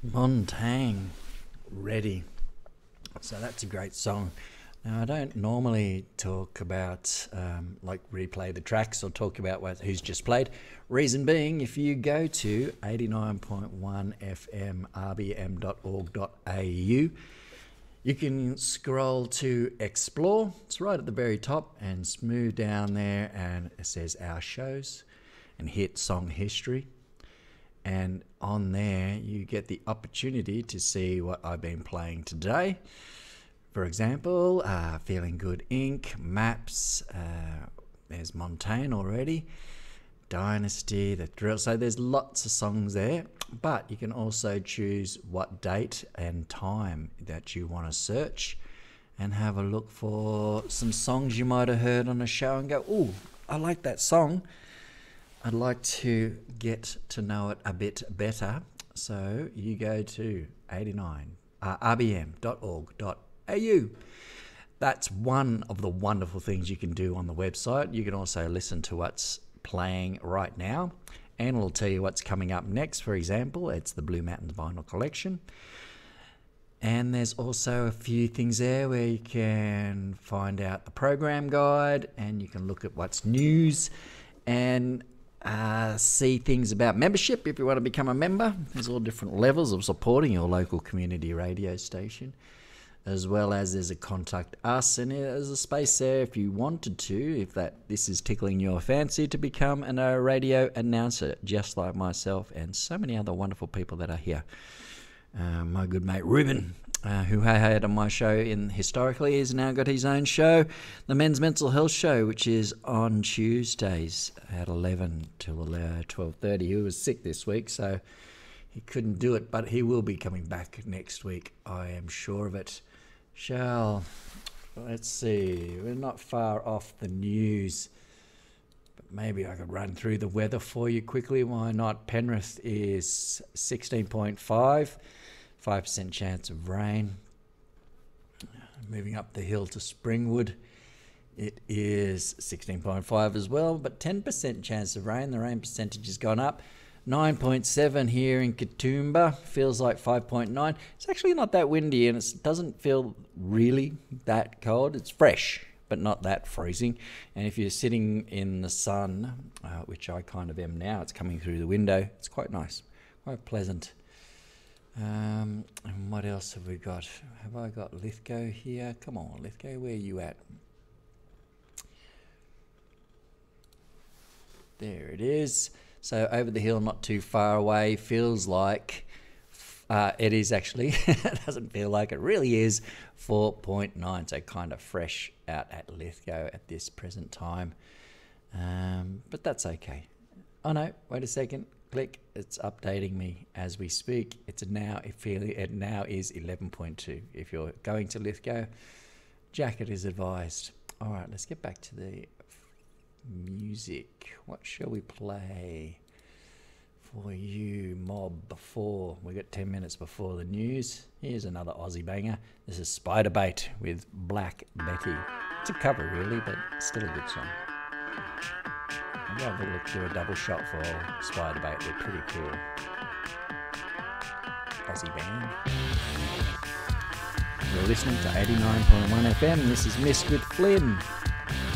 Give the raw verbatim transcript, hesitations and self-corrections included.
Montang, Ready. So that's a great song. Now, I don't normally talk about, um, like, replay the tracks or talk about what, who's just played. Reason being, if you go to eighty-nine point one F M r b m dot org dot a u, you can scroll to Explore. It's right at the very top, and smooth down there, and it says Our Shows, and hit Song History. And on there, you get the opportunity to see what I've been playing today. For example, uh, Feeling Good Incorporated, Maps, uh, there's Montaigne already, Dynasty, The Drill. So there's lots of songs there, but you can also choose what date and time that you want to search and have a look for some songs you might have heard on a show and go, oh, I like that song. I'd like to get to know it a bit better. So you go to eighty-nine r b m dot org dot a u. That's one of the wonderful things you can do on the website. You can also listen to what's playing right now, and it'll tell you what's coming up next. For example, it's the Blue Mountains Vinyl Collection. And there's also a few things there where you can find out the program guide, and you can look at what's news, and Uh, see things about membership if you want to become a member. There's all different levels of supporting your local community radio station, as well as there's a contact us, and there's a space there if you wanted to, if that this is tickling your fancy, to become an, a radio announcer, just like myself and so many other wonderful people that are here. Uh, my good mate Ruben, uh, who I had on my show in historically, has now got his own show, the Men's Mental Health Show, which is on Tuesdays at eleven till twelve thirty. He was sick this week, so he couldn't do it, but he will be coming back next week. I am sure of it. Shall, let's see, we're not far off the news, but maybe I could run through the weather for you quickly. Why not? Penrith is sixteen point five. five percent chance of rain. Moving up the hill to Springwood, it is sixteen point five as well, but ten percent chance of rain. The rain percentage has gone up. nine point seven here in Katoomba, feels like five point nine. It's actually not that windy, and it doesn't feel really that cold. It's fresh, but not that freezing. And if you're sitting in the sun, uh, which I kind of am now, it's coming through the window. It's quite nice, quite pleasant. Um, and what else have we got? Have I got Lithgow here? Come on, Lithgow, where are you at? There it is. So over the hill, not too far away, feels like, uh, it is actually, it doesn't feel like it really is, four point nine, so kind of fresh out at Lithgow at this present time. Um, but that's okay. Oh no, wait a second. Click, it's updating me as we speak. It's now, it, feel, it now is eleven point two. If you're going to Lithgow, jacket is advised. All right, let's get back to the music. What shall we play for you, mob, before we got ten minutes before the news? Here's another Aussie banger. This is Spiderbait with Black Betty. It's a cover really, but still a good song. Maybe I'll look do a double shot for Spiderbait. They're pretty cool. Aussie band. You're listening to eighty-nine point one F M. This is Miss with Flynn.